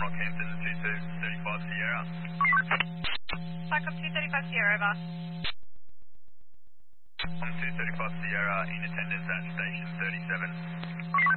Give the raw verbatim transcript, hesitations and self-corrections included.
Rockhampton two two thirty-five Sierra. Backup two thirty-five Sierra, over. I'm two thirty-five Sierra in attendance at station thirty-seven.